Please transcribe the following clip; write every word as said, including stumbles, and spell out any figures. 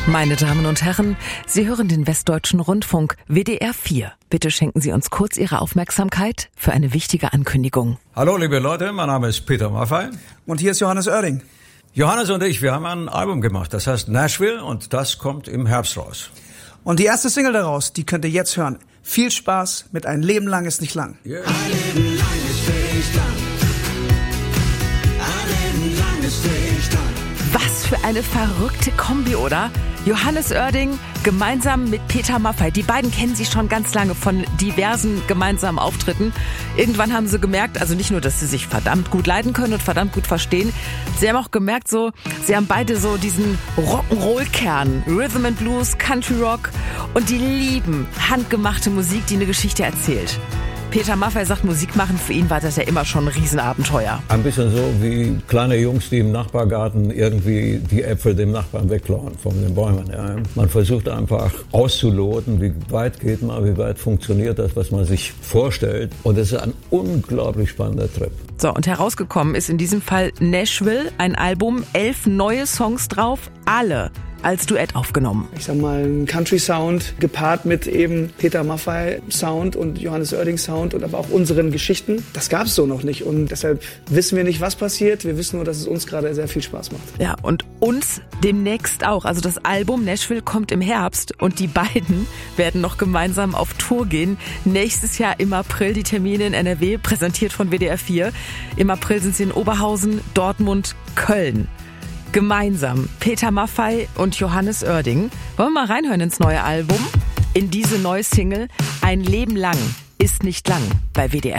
Meine Damen und Herren, Sie hören den Westdeutschen Rundfunk W D R vier. Bitte schenken Sie uns kurz Ihre Aufmerksamkeit für eine wichtige Ankündigung. Hallo liebe Leute, mein Name ist Peter Maffay. Und hier ist Johannes Oerding. Johannes und ich, wir haben ein Album gemacht, das heißt Nashville, und das kommt im Herbst raus. Und die erste Single daraus, die könnt ihr jetzt hören. Viel Spaß mit Ein Leben lang ist nicht lang. Yeah. Ein Leben lang ist nicht lang. Ein Leben lang ist nicht lang. Was für eine verrückte Kombi, oder? Johannes Oerding gemeinsam mit Peter Maffay. Die beiden kennen sich schon ganz lange von diversen gemeinsamen Auftritten. Irgendwann haben sie gemerkt, also nicht nur, dass sie sich verdammt gut leiden können und verdammt gut verstehen, sie haben auch gemerkt, so, sie haben beide so diesen Rock'n'Roll-Kern, Rhythm and Blues, Country Rock, und die lieben handgemachte Musik, die eine Geschichte erzählt. Peter Maffay sagt, Musik machen, für ihn war das ja immer schon ein Riesenabenteuer. Ein bisschen so wie kleine Jungs, die im Nachbargarten irgendwie die Äpfel dem Nachbarn wegklauen von den Bäumen. Ja. Man versucht einfach auszuloten, wie weit geht man, wie weit funktioniert das, was man sich vorstellt. Und es ist ein unglaublich spannender Trip. So, und herausgekommen ist in diesem Fall Nashville, ein Album, elf neue Songs drauf, alle als Duett aufgenommen. Ich sag mal, ein Country-Sound gepaart mit eben Peter Maffay-Sound und Johannes Oerding-Sound und aber auch unseren Geschichten. Das gab es so noch nicht und deshalb wissen wir nicht, was passiert. Wir wissen nur, dass es uns gerade sehr viel Spaß macht. Ja, und uns demnächst auch. Also das Album Nashville kommt im Herbst und die beiden werden noch gemeinsam auf Tour gehen. Nächstes Jahr im April die Termine in N R W, präsentiert von W D R vier. Im April sind sie in Oberhausen, Dortmund, Köln. Gemeinsam Peter Maffay und Johannes Oerding. Wollen wir mal reinhören ins neue Album? In diese neue Single Ein Leben lang ist nicht lang bei W D R.